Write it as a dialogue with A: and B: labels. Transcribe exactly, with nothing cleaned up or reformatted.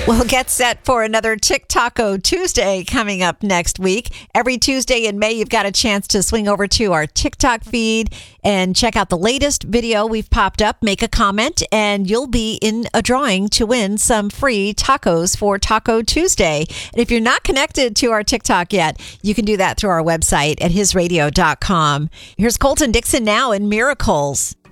A: We'll get set for another TikTaco Tuesday coming up next week. Every Tuesday in May, you've got a chance to swing over to our TikTok feed and check out the latest video we've popped up. Make a comment, and you'll be in a drawing to win some free tacos for Taco Tuesday. And if you're not connected to our TikTok yet, you can do that through our website at his radio dot com. Here's Colton Dixon now in Miracles.